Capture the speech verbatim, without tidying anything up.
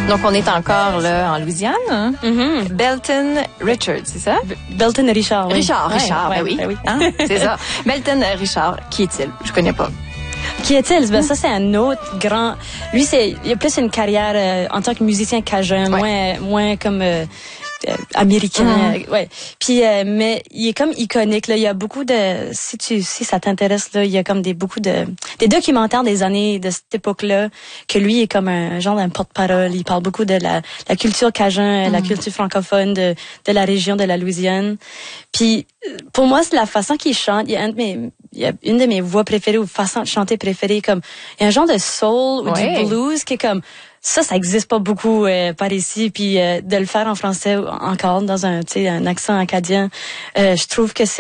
Donc, on est encore là en Louisiane. Hein? Mm-hmm. Belton Richard, c'est ça? B- Belton Richard, oui. Richard, Richard, ouais, ben oui. Ben oui. Hein? C'est ça. Belton Richard, qui est-il? Je connais pas. Qui est-il? Ben, ça, c'est un autre grand... Lui, c'est, il a plus une carrière euh, en tant que musicien cajun, ouais. moins, moins comme... Euh, Euh, américain, mm-hmm. ouais. Puis euh, mais il est comme iconique là. Il y a beaucoup de, si tu, si ça t'intéresse là, il y a comme des beaucoup de, des documentaires des années de cette époque-là que lui est comme un genre d'un porte-parole. Il parle beaucoup de la, la culture cajun, mm-hmm. la culture francophone de, de la région de la Louisiane. Puis pour moi, c'est la façon qu'il chante. Il y a un de mes, il y a une de mes voix préférées ou façon de chanter préférée. Comme il y a un genre de soul ou ouais. du blues qui est comme ça, ça existe pas beaucoup euh, par ici. Puis euh, de le faire en français encore dans un, tu sais, un accent acadien, euh, je trouve que c'est